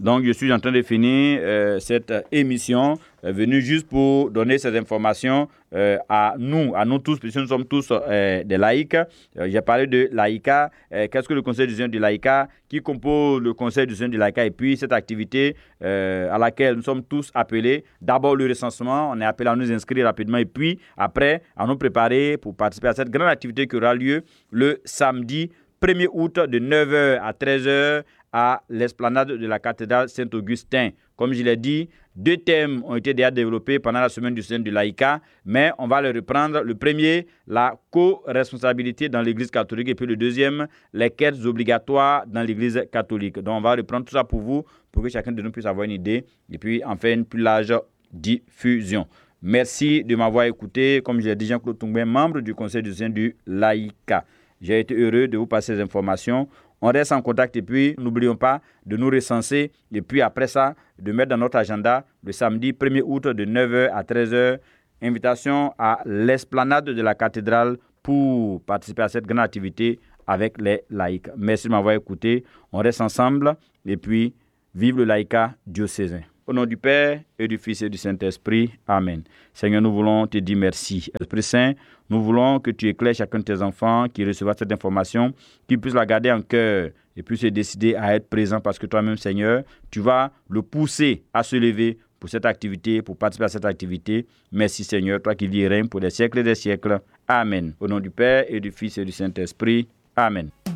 Donc, je suis en train de finir cette émission venue juste pour donner ces informations à nous tous, puisque nous sommes tous des laïcs. J'ai parlé de laïcat. Qu'est-ce que le Conseil du du laïcat? Qui compose le Conseil du du laïcat? Et puis, cette activité à laquelle nous sommes tous appelés. D'abord, le recensement. On est appelé à nous inscrire rapidement. Et puis, après, à nous préparer pour participer à cette grande activité qui aura lieu le samedi 1er août de 9h à 13h à l'esplanade de la cathédrale Saint-Augustin. Comme je l'ai dit, 2 thèmes ont été déjà développés pendant la semaine du laïcat, mais on va les reprendre. Le premier, la co-responsabilité dans l'Église catholique, et puis le deuxième, les quêtes obligatoires dans l'Église catholique. Donc, on va reprendre tout ça pour vous, pour que chacun de nous puisse avoir une idée, et puis en faire une plus large diffusion. Merci de m'avoir écouté. Comme je l'ai dit, Jean-Claude Toungben, membre du Conseil du laïcat. J'ai été heureux de vous passer ces informations. On reste en contact et puis n'oublions pas de nous recenser et puis après ça, de mettre dans notre agenda le samedi 1er août de 9h à 13h, invitation à l'esplanade de la cathédrale pour participer à cette grande activité avec les laïcs. Merci de m'avoir écouté. On reste ensemble et puis vive le laïcat diocésain. Au nom du Père et du Fils et du Saint-Esprit. Amen. Seigneur, nous voulons te dire merci. Esprit Saint, nous voulons que tu éclaires chacun de tes enfants qui recevra cette information, qu'ils puissent la garder en cœur et puissent se décider à être présents parce que toi-même, Seigneur, tu vas le pousser à se lever pour cette activité, pour participer à cette activité. Merci, Seigneur, toi qui vis et règnes pour des siècles et des siècles. Amen. Au nom du Père et du Fils et du Saint-Esprit. Amen.